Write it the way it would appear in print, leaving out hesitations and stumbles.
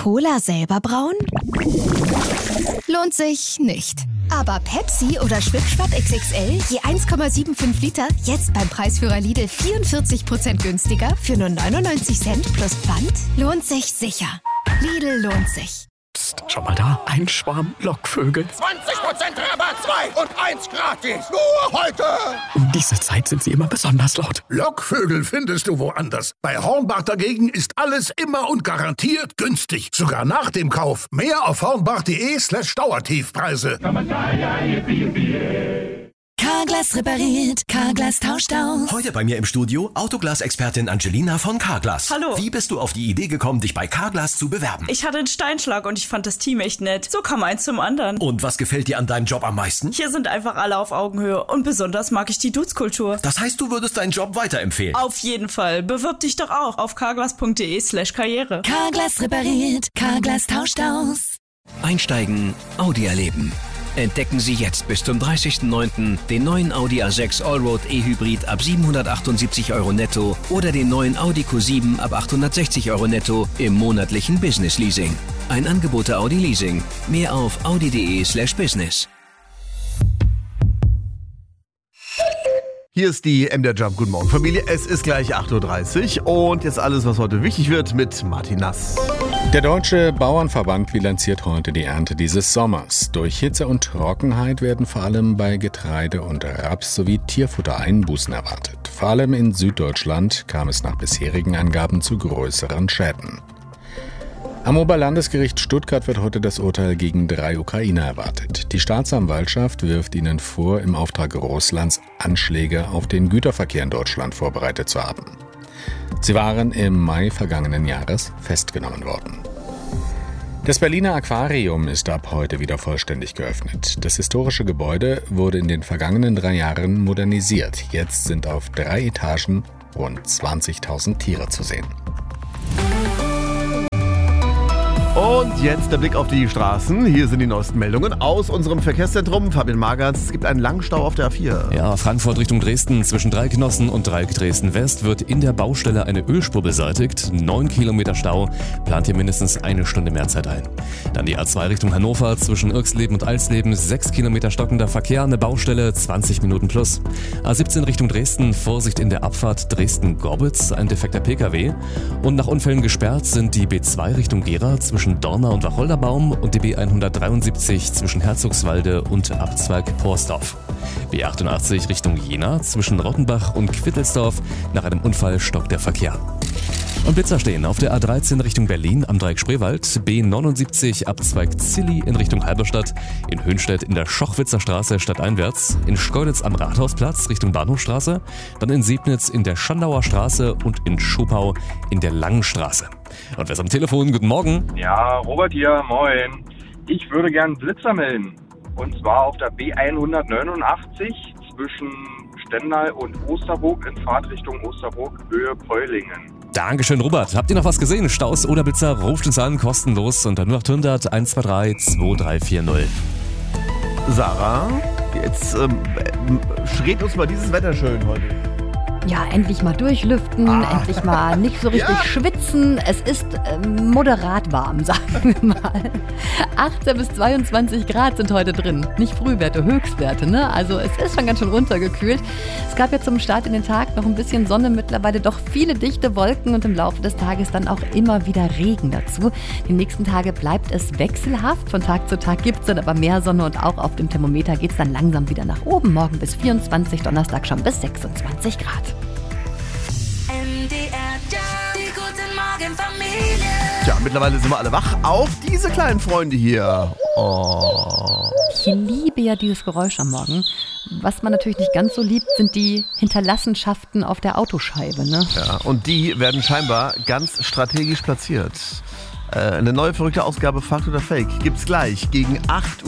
Cola selber brauen? Lohnt sich nicht. Aber Pepsi oder Schwipschwapp XXL je 1,75 Liter jetzt beim Preisführer Lidl 44% günstiger für nur 99 Cent plus Pfand? Lohnt sich sicher. Lidl lohnt sich. Psst, schau mal da, ein Schwarm Lockvögel. 20% Rabatt, 2 und 1 gratis. Nur heute. Um diese Zeit sind sie immer besonders laut. Lockvögel findest du woanders. Bei Hornbach dagegen ist alles immer und garantiert günstig. Sogar nach dem Kauf. Mehr auf hornbach.de/Dauertiefpreise. Carglass repariert, Carglass tauscht aus. Heute bei mir im Studio Autoglas-Expertin Angelina von Carglass. Hallo. Wie bist du auf die Idee gekommen, dich bei Carglass zu bewerben? Ich hatte einen Steinschlag und ich fand das Team echt nett. So kam eins zum anderen. Und was gefällt dir an deinem Job am meisten? Hier sind einfach alle auf Augenhöhe und besonders mag ich die Dudes-Kultur. Das heißt, du würdest deinen Job weiterempfehlen? Auf jeden Fall. Bewirb dich doch auch auf carglass.de/Karriere. Carglass repariert, Carglass tauscht aus. Einsteigen, Audi erleben. Entdecken Sie jetzt bis zum 30.09. den neuen Audi A6 Allroad E-Hybrid ab 778 € netto oder den neuen Audi Q7 ab 860 € netto im monatlichen Business Leasing. Ein Angebot der Audi Leasing. Mehr auf audi.de/business. Hier ist die MDR Jump. Guten Morgen, Familie. Es ist gleich 8.30 Uhr und jetzt alles, was heute wichtig wird mit Martin Nass. Der Deutsche Bauernverband bilanziert heute die Ernte dieses Sommers. Durch Hitze und Trockenheit werden vor allem bei Getreide und Raps sowie Tierfutter Einbußen erwartet. Vor allem in Süddeutschland kam es nach bisherigen Angaben zu größeren Schäden. Am Oberlandesgericht Stuttgart wird heute das Urteil gegen 3 Ukrainer erwartet. Die Staatsanwaltschaft wirft ihnen vor, im Auftrag Russlands Anschläge auf den Güterverkehr in Deutschland vorbereitet zu haben. Sie waren im Mai vergangenen Jahres festgenommen worden. Das Berliner Aquarium ist ab heute wieder vollständig geöffnet. Das historische Gebäude wurde in den vergangenen 3 Jahren modernisiert. Jetzt sind auf 3 Etagen rund 20.000 Tiere zu sehen. Und jetzt der Blick auf die Straßen. Hier sind die neuesten Meldungen aus unserem Verkehrszentrum. Fabian Magertz, es gibt einen langen Stau auf der A4. Ja, Frankfurt Richtung Dresden zwischen Dreiecknossen und Dreieck Dresden-West wird in der Baustelle eine Ölspur beseitigt. 9 Kilometer Stau, plant hier mindestens 1 Stunde mehr Zeit ein. Dann die A2 Richtung Hannover zwischen Irxleben und Alsleben, 6 Kilometer stockender Verkehr, eine Baustelle, 20 Minuten plus. A17 Richtung Dresden, Vorsicht in der Abfahrt Dresden-Gorbitz, ein defekter Pkw. Und nach Unfällen gesperrt sind die B2 Richtung Gera zwischen Dorna und Wacholderbaum und die B173 zwischen Herzogswalde und Abzweig Porsdorf. B88 Richtung Jena zwischen Rottenbach und Quittelsdorf, nach einem Unfall stockt der Verkehr. Und Blitzer stehen auf der A13 Richtung Berlin am Dreieck Spreewald, B79 Abzweig Zilli in Richtung Halberstadt, in Höhnstedt in der Schochwitzer Straße stadteinwärts, in Schkeuditz am Rathausplatz Richtung Bahnhofstraße, dann in Sebnitz in der Schandauer Straße und in Schopau in der Langenstraße. Und wer ist am Telefon? Guten Morgen. Ja, Robert hier, moin. Ich würde gern Blitzer melden. Und zwar auf der B189 zwischen Stendal und Osterburg in Fahrtrichtung Osterburg, Höhe Peulingen. Dankeschön, Robert. Habt ihr noch was gesehen? Staus oder Blitzer? Ruft uns an, kostenlos unter 0800 123 2340. Sarah, jetzt schreit uns mal dieses Wetter schön heute. Ja, endlich mal durchlüften, endlich mal nicht so richtig schwitzen. Es ist moderat warm, sagen wir mal. 18 bis 22 Grad sind heute drin. Nicht Frühwerte, Höchstwerte, ne? Also es ist schon ganz schön runtergekühlt. Es gab ja zum Start in den Tag noch ein bisschen Sonne, mittlerweile doch viele dichte Wolken und im Laufe des Tages dann auch immer wieder Regen dazu. Die nächsten Tage bleibt es wechselhaft. Von Tag zu Tag gibt es dann aber mehr Sonne und auch auf dem Thermometer geht es dann langsam wieder nach oben. Morgen bis 24, Donnerstag schon bis 26 Grad. Tja, mittlerweile sind wir alle wach. Auch diese kleinen Freunde hier. Oh. Ich liebe ja dieses Geräusch am Morgen. Was man natürlich nicht ganz so liebt, sind die Hinterlassenschaften auf der Autoscheibe, ne? Ja, und die werden scheinbar ganz strategisch platziert. Eine neue verrückte Ausgabe Fakt oder Fake gibt's gleich gegen 8 Uhr.